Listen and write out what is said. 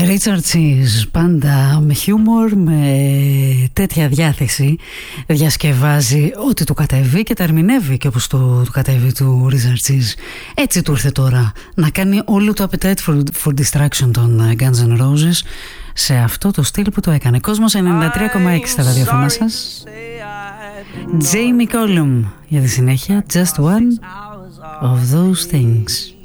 Richard Cheese, πάντα με χιούμορ, με τέτοια διάθεση, διασκευάζει ό,τι του κατέβει και τα ερμηνεύει και όπως του κατέβει του Richard Cheese. Έτσι του ήρθε τώρα να κάνει όλο το Appetite for Distraction των Guns N' Roses σε αυτό το στυλ που το έκανε. Κόσμος 93,6 στα ραδιοφωνά σας. Jamie Cullum για τη συνέχεια. Just one of those things.